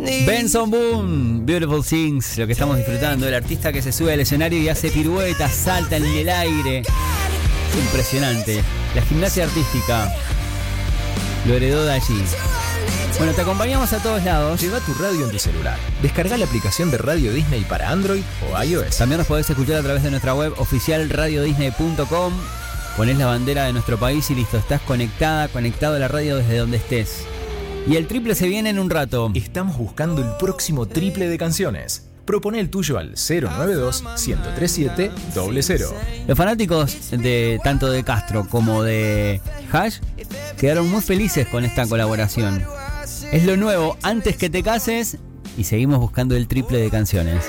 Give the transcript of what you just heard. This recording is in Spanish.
Benson Boone, Beautiful Things, lo que estamos disfrutando, el artista que se sube al escenario y hace piruetas, salta en el aire. Es impresionante. La gimnasia artística lo heredó de allí. Bueno, te acompañamos a todos lados. Lleva tu radio en tu celular. Descarga la aplicación de Radio Disney para Android o iOS. También nos podés escuchar a través de nuestra web oficial radiodisney.com. Ponés la bandera de nuestro país y listo, estás conectado a la radio desde donde estés. Y el triple se viene en un rato. Estamos buscando el próximo triple de canciones. Propone el tuyo al 092-1037-00. Los fanáticos de tanto de Castro como de Hash quedaron muy felices con esta colaboración. Es lo nuevo, antes que te cases, y seguimos buscando el triple de canciones.